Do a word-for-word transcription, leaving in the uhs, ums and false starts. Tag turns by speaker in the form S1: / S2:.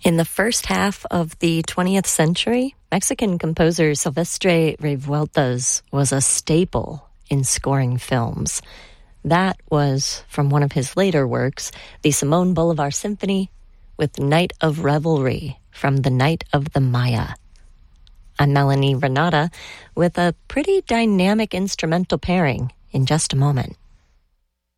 S1: In the first half of the twentieth century, Mexican composer Silvestre Revueltas was a staple in scoring films. That was from one of his later works, the Simón Bolívar Symphony, with Night of Revelry from The Night of the Maya. I'm Melanie Renata with a pretty dynamic instrumental pairing in just a moment.